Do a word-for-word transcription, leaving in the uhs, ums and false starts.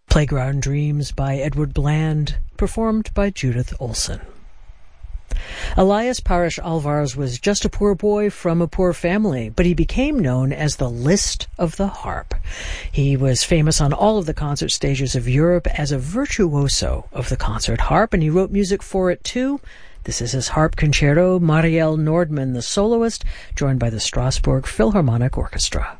Playground Dreams by Edward Bland, performed by Judith Olson. Elias Parrish Alvarez was just a poor boy from a poor family, but he became known as the Liszt of the harp. He was famous on all of the concert stages of Europe as a virtuoso of the concert harp, and he wrote music for it too. This is his harp concerto, Marielle Nordman, the soloist, joined by the Strasbourg Philharmonic Orchestra.